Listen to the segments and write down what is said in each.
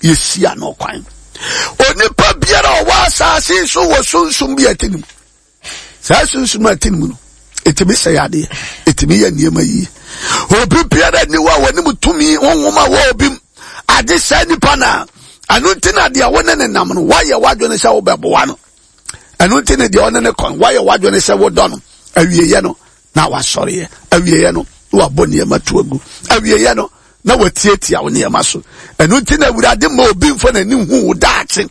yesia no kwan onipa biara wa asase so wo sunsum bi atinim sa sunsum atinim no etimi sayade etimi ya niema yi obi biara ni wa wani mutumi wonwoma wa obi ade sa nipa na anuntina dia wona ne nam no waye wadwone sha wo beboa no anuntina dia wona ne kon waye wadwone sha wo do no awieye no na wasɔre awieye no wa bɔne ma tuagu awieye no na watietia wo ne ma so anuntina awurade ma obi mfo na ni hu wo daate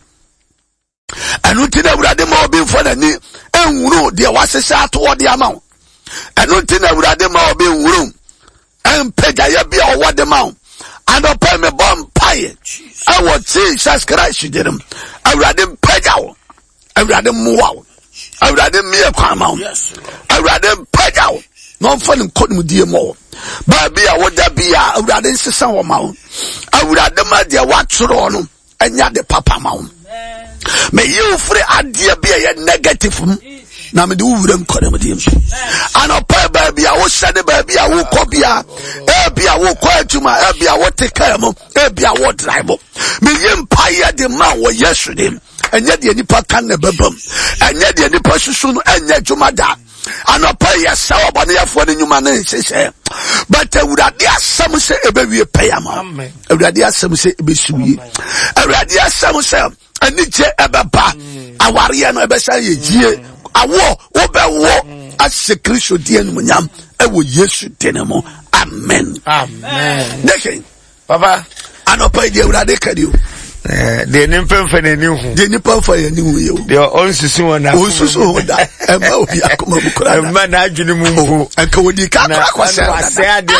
anuntina awurade ma obi mfo na ni enwuru de wasese ato de ama wo anuntina awurade ma obi nwuru empega ya bia wo de ma wo anopa me bom paye awo Jesus Christ dem awurade mpega wo awurade mmoa wo awurade mie kwa ma wo awurade mpega wo no fa ne kodum die mo ba bia wo da bia awurade nsesa wo ma wo awurade ma de watoro no anya de papa ma wo me you free adie bia ye negative na me de wura nkodum die anopa ba bia wo hyade ba bia wo kɔ bia bia wo kɔ atuma bia wo teka mo bia wo drive me yempa ye de ma wo Yesu dem enye de nipa kan na babam enye de nipa susu no enye dwumada anopa ye sawo bone yefo ne nyuma na nhyehyɛ but awurade asɛm sɛ ebewie payama awurade asɛm sɛ ebesuwie awurade asɛm sɛ anigye ebeba aware no ebɛsa ye gie awo obewo ase Kristo die no nyam ewo Yesu denemo amen amen papa anopa de awurade kadio de nimpa na ni hu de nimpa fa ya ni hu ye de onsusu wona onsusu wona ema obi akoma bukura ema na adwene mu mfu anka wodi ka kwase ade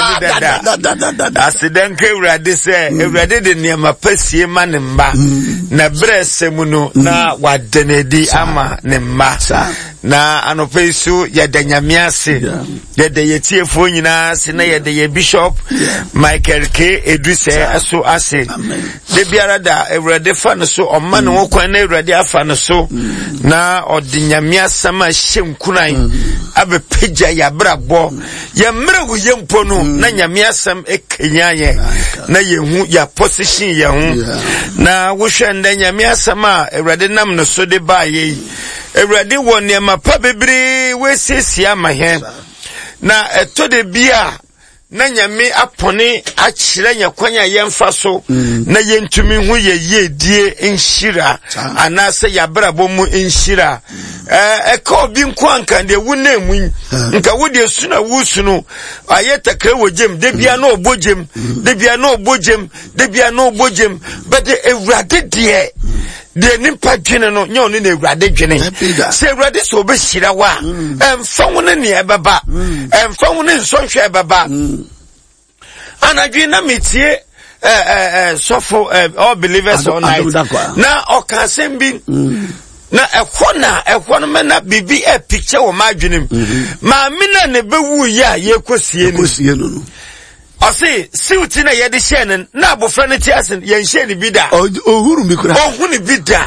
dada asiden ka awurade se awurade de niam pasie ma ne mba na bresem no na wadenedi ama ne mba na anopesu ya danyame ase ya de yetiefo nyina se na ya de ye bishop Michael K Eduse aso ase de biara da awurade fa no so omma ne wo kwan na awurade afa no so na odinyame asama hyemkunan abepeja ya brabo ya mrewu yempo no na nyame asam ekenyaye na yehu ya position ye hu na wo hwe nda nyame asama awurade nam no so de baaye awurade wo ne ma pa bebre we sesia mahe na eto de bia na nyame apone akyire nyakwanya yemfa so na yentumi hu ye die enhira anase ya brabo mu enhira ka obi nko anka de wu na mu nka wo de suna wusu no ayeta kra wojem de bia na obojem de bia na obojem de bia na obojem but ewurade de nimpa dwene no nye oni na ewurade dwene se ewurade so be hira wa emfa wona ne ebaba emfa wona nsonhwe ebaba anadwi na metie sofo all believers all night na okasem bi na ehwo no me na bibi a picture wo madwenem ma me na ne bewu ya yekosie no ose siuti na yede hye na abofra ne ti asen ye hye ne bida ohuru mi kura ohunu bida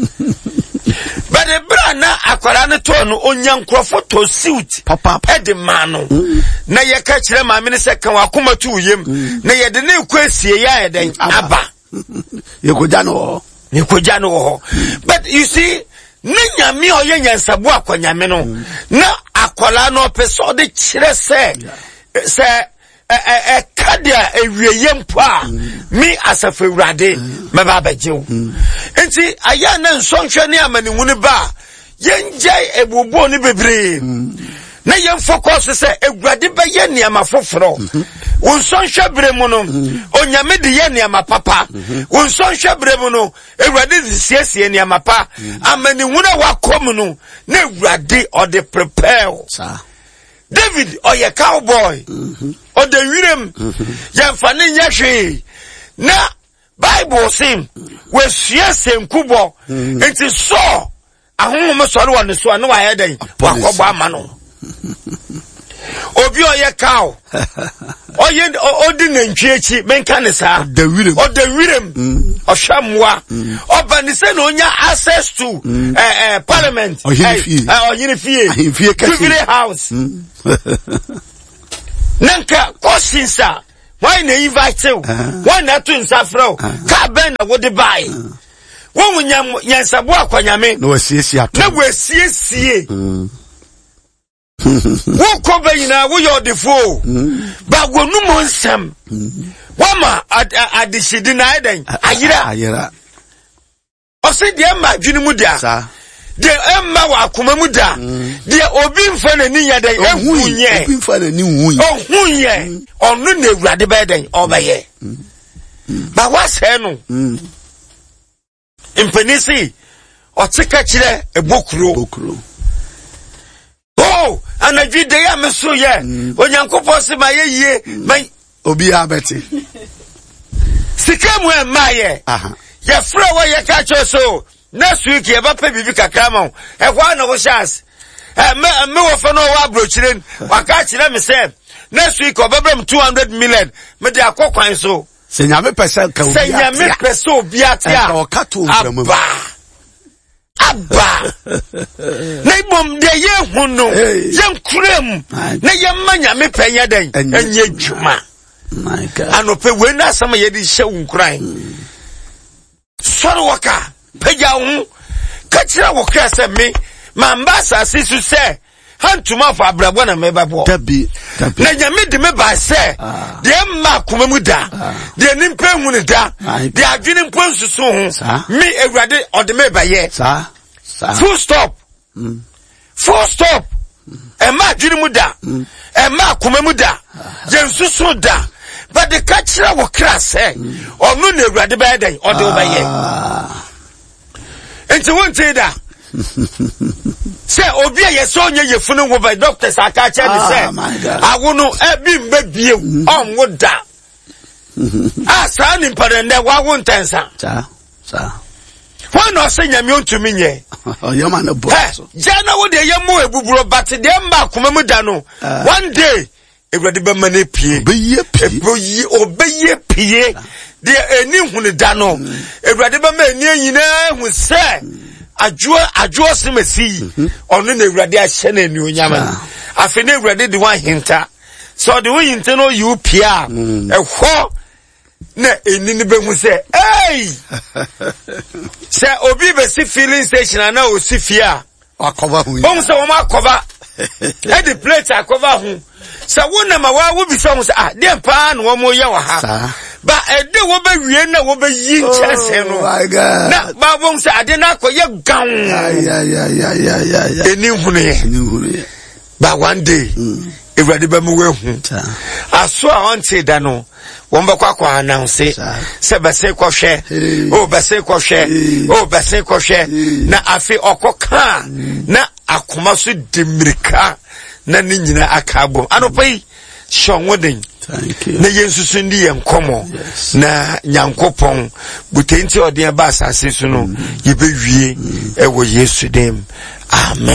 but bra na akwara ne to no onyankrofo to siuti papa ede mano na ye ka kire ma me ne se kan wakoma tu yem na yede ne kwasie ya eden aba yekoja no ho but you see ne nyame oye nyansabu akwanyame no na akwala no peso de kire se kadia ewieye mpo a mi asafa awurade meba bajew enti aya na nsonhwe ne amani hunu ba yenjai ebubo ne bebre na yen focus se awurade ba ye ne amafoforo wonsonhwe bre mu no onyame de ye ne amapapa wonsonhwe bre mu no awurade de siesie ne amapa amani hunu wakom no na awurade o de prepare David oye cowboy o de wirem yamfane nyahwe na Bible sim we suase nkubo enti so ahonhom sori won so na wa hedan wakobo amano obi oye cow oye odi nantwiechi menka ne sa o de wirem o hwamwa obani se na onya access to parliament jubilee house nanka kosinsa why na invite you why na to nsafro ka ben na wo de bai wo nyansabo akwanyame na wasiesie ato na wasiesie wo ko bayina wo yo defo ba wonu mo nsam wama adishidi na eden ayira o se de ma dwene mu dia de emma wa akoma mu da de obi mfa na ni ya den ehunye obi mfa na ni hunye ohunye onu na ewurade ba den obaye ba wase no impenisi o tika kire ebokuro oh anadwi de ya meso ye onyankopɔ se ma ye yie man obi abeti sikamu emma ye ye fra wa ye ka choso next week ye ba pe bibi kakrama e kwa na wo chance me wo fa no wa brochiren wa ka kire me say next week obebem 200 million me de akokwan so senyame pesa ka obi senyame pesa obi atia o ka to obramu abba na ibom de ye hunu ye nkurem na ye manyame penya den enye dwuma my god anope we na asama ye di hye nkran soro waka peja hu ka kira wo kra se me mamba sase su se hantuma fa abrabo na mebabo tabi na nyame de me ba se de ma kuma mu da de nimpa hu ne da de adwene mpo nsusu hu me ewurade ode me ba ye full stop e ma adwene mu da e ma kuma mu da je nsusu da but the kachira wo kra se onu na ewurade ba den ode wo ba ye enti wonte da se obi a yeso nye yefunu wo by doctors aka cha ni se awunu ebi mbe bie onwo da asa ni parende wa wo ntensa sa when o se nyame ontumi nye oyama na boss jana wo de yemo ebuburo but de mba komamu da no one day ewurade be mane pie obeye pie de eni hunu da no ewurade be ma eni nyina hu se ajo semesi onu na ewurade ahye na eni onyama afi na ewurade de wan hinta so de wo hinta no you pia ehwo na eni ni be hu se hey se obi be si filling station na o si fia akova hu bon se wo ma akova e the plate akova hu se wo na ma wa wo bi so hu se de pa na wo mo ye wa ha ba ede wo be wie na wo be yi nkyerese no na ba bon se ade na akoye gan eni hunu ba one day everybody be mo we hu aso a on say da no won be kwa announce se be se kohwe be se kohwe na afi okoka na akoma so demirika na ni nyina akabo anopai shonwoden na yensusu ndi yenkomo na nyankopon butenti ode ba asase so no ye bewie e wo Yesu dem amen.